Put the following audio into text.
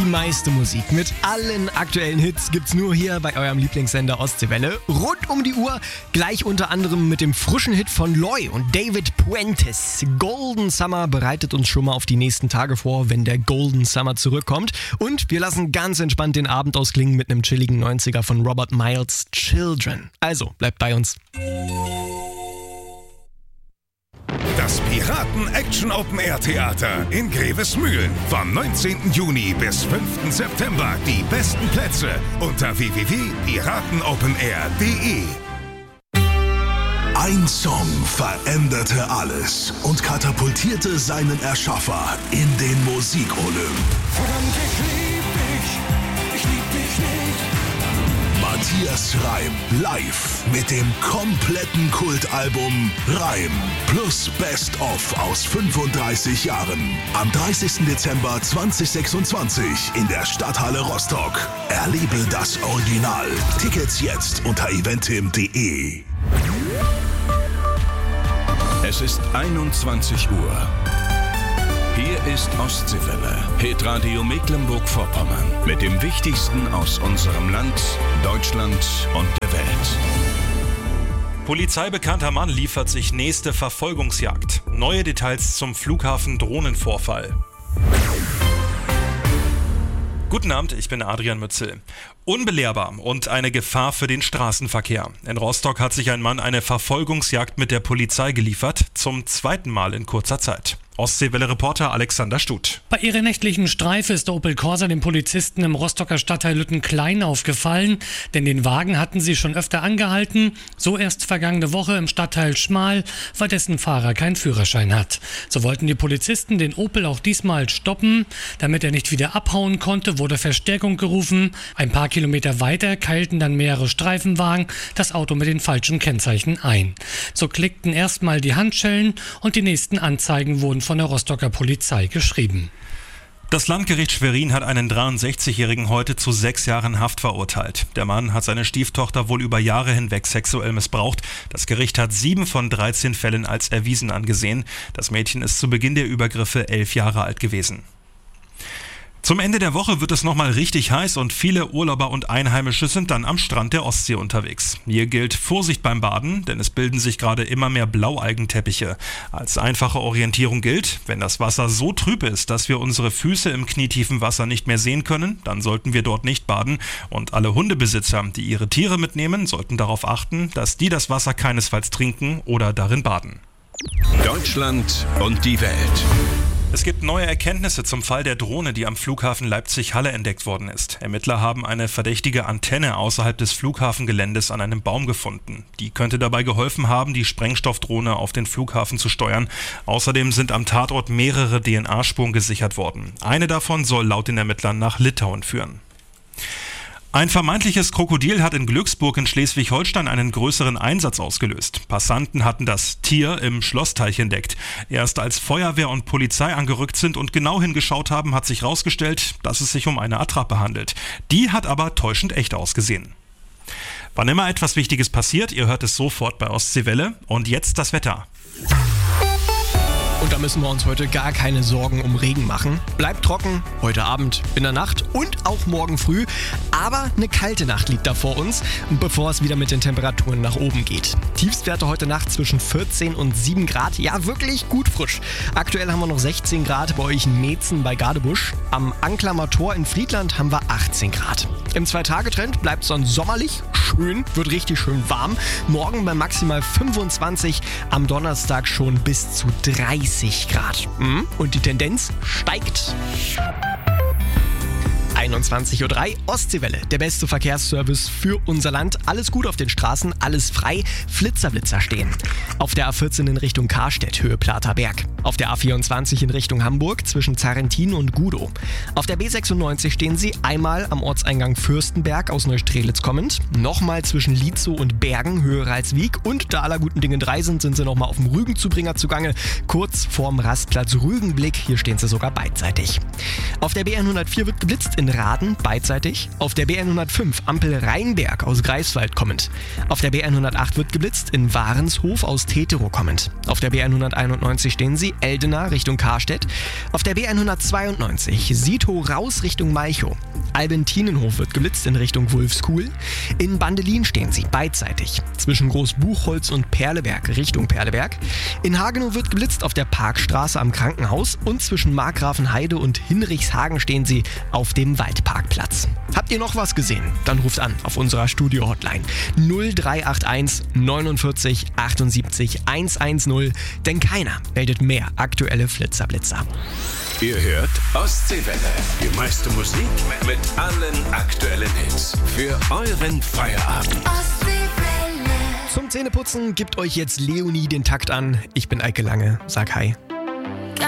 meiste Musik mit allen aktuellen Hits gibt's nur hier bei eurem Lieblingssender Ostseewelle. Rund um die Uhr, gleich unter anderem mit dem frischen Hit von Loy und David Puentes. Golden Summer bereitet uns schon mal auf die nächsten Tage vor, wenn der Golden Summer zurückkommt. Und wir lassen ganz entspannt den Abend ausklingen mit einem chilligen 90er von Robert Miles, Children. Also, bleibt bei uns. Das Piraten-Action-Open-Air-Theater in Grevesmühlen. Vom 19. Juni bis 5. September die besten Plätze unter www.piratenopenair.de. Ein Song veränderte alles und katapultierte seinen Erschaffer in den Musikolymp. Verdammt, ich lieb dich nicht. Matthias Reim live mit dem kompletten Kultalbum Reim plus Best of aus 35 Jahren. Am 30. Dezember 2026 in der Stadthalle Rostock. Erlebe das Original. Tickets jetzt unter eventim.de. Es ist 21 Uhr. Hier ist Ostseewelle, Hitradio Mecklenburg-Vorpommern. Mit dem Wichtigsten aus unserem Land, Deutschland und der Welt. Polizeibekannter Mann liefert sich nächste Verfolgungsjagd. Neue Details zum Flughafen-Drohnenvorfall. Guten Abend, ich bin Adrian Mützel. Unbelehrbar und eine Gefahr für den Straßenverkehr. In Rostock hat sich ein Mann eine Verfolgungsjagd mit der Polizei geliefert, zum zweiten Mal in kurzer Zeit. Ostseewelle-Reporter Alexander Stuth. Bei ihrer nächtlichen Streife ist der Opel Corsa den Polizisten im Rostocker Stadtteil Lüttenklein aufgefallen, denn den Wagen hatten sie schon öfter angehalten, so erst vergangene Woche im Stadtteil Schmal, weil dessen Fahrer keinen Führerschein hat. So wollten die Polizisten den Opel auch diesmal stoppen. Damit er nicht wieder abhauen konnte, wurde Verstärkung gerufen. Ein paar Kilometer weiter keilten dann mehrere Streifenwagen das Auto mit den falschen Kennzeichen ein. So klickten erstmal die Handschellen und die nächsten Anzeigen wurden von der Rostocker Polizei geschrieben. Das Landgericht Schwerin hat einen 63-Jährigen heute zu 6 Jahren Haft verurteilt. Der Mann hat seine Stieftochter wohl über Jahre hinweg sexuell missbraucht. Das Gericht hat 7 von 13 Fällen als erwiesen angesehen. Das Mädchen ist zu Beginn der Übergriffe 11 Jahre alt gewesen. Zum Ende der Woche wird es nochmal richtig heiß und viele Urlauber und Einheimische sind dann am Strand der Ostsee unterwegs. Hier gilt Vorsicht beim Baden, denn es bilden sich gerade immer mehr Blaualgenteppiche. Als einfache Orientierung gilt, wenn das Wasser so trüb ist, dass wir unsere Füße im knietiefen Wasser nicht mehr sehen können, dann sollten wir dort nicht baden. Und alle Hundebesitzer, die ihre Tiere mitnehmen, sollten darauf achten, dass die das Wasser keinesfalls trinken oder darin baden. Deutschland und die Welt. Es gibt neue Erkenntnisse zum Fall der Drohne, die am Flughafen Leipzig-Halle entdeckt worden ist. Ermittler haben eine verdächtige Antenne außerhalb des Flughafengeländes an einem Baum gefunden. Die könnte dabei geholfen haben, die Sprengstoffdrohne auf den Flughafen zu steuern. Außerdem sind am Tatort mehrere DNA-Spuren gesichert worden. Eine davon soll laut den Ermittlern nach Litauen führen. Ein vermeintliches Krokodil hat in Glücksburg in Schleswig-Holstein einen größeren Einsatz ausgelöst. Passanten hatten das Tier im Schlossteich entdeckt. Erst als Feuerwehr und Polizei angerückt sind und genau hingeschaut haben, hat sich herausgestellt, dass es sich um eine Attrappe handelt. Die hat aber täuschend echt ausgesehen. Wann immer etwas Wichtiges passiert, ihr hört es sofort bei Ostseewelle. Und jetzt das Wetter. Und da müssen wir uns heute gar keine Sorgen um Regen machen. Bleibt trocken, heute Abend, in der Nacht und auch morgen früh. Aber eine kalte Nacht liegt da vor uns, bevor es wieder mit den Temperaturen nach oben geht. Tiefstwerte heute Nacht zwischen 14 und 7 Grad. Ja, wirklich gut frisch. Aktuell haben wir noch 16 Grad bei euch in Meetzen bei Gadebusch. Am Anklammer Tor in Friedland haben wir 18 Grad. Im 2-Tage-Trend bleibt es dann sommerlich, schön, wird richtig schön warm. Morgen bei maximal 25, am Donnerstag schon bis zu 30 Grad. Und die Tendenz steigt. 21.03 Uhr, Ostseewelle, der beste Verkehrsservice für unser Land. Alles gut auf den Straßen, alles frei, Flitzer stehen. Auf der A14 in Richtung Karstedt, Höhe Plater Berg. Auf der A24 in Richtung Hamburg zwischen Zarrentin und Gudow. Auf der B96 stehen sie einmal am Ortseingang Fürstenberg aus Neustrelitz kommend, nochmal zwischen Lietzow und Bergen, Höhe Ralswiek, und da aller guten Dinge 3 sind sie nochmal auf dem Rügenzubringer zugange, kurz vorm Rastplatz Rügenblick, hier stehen sie sogar beidseitig. Auf der BN104 wird geblitzt in Rhein-Raden beidseitig. Auf der BR105 Ampel Rheinberg aus Greifswald kommend. Auf der BR108 wird geblitzt in Warenshof aus Teterow kommend. Auf der BR191 stehen Sie Eldena Richtung Karstedt. Auf der BR192 Siethow raus Richtung Malchow. Albentinenhof wird geblitzt in Richtung Wulfskuhl. In Bandelin stehen Sie beidseitig zwischen Großbuchholz und Perleberg Richtung Perleberg. In Hagenow wird geblitzt auf der Parkstraße am Krankenhaus und zwischen Markgrafenheide und Hinrichshagen stehen Sie auf dem Waldparkplatz. Habt ihr noch was gesehen? Dann ruft an auf unserer Studio-Hotline 0381 49 78 110, denn keiner meldet mehr aktuelle Flitzer-Blitzer. Ihr hört Ostseewelle. Die meiste Musik mit allen aktuellen Hits. Für euren Feierabend. Zum Zähneputzen gibt euch jetzt Leonie den Takt an. Ich bin Eike Lange, sag hi.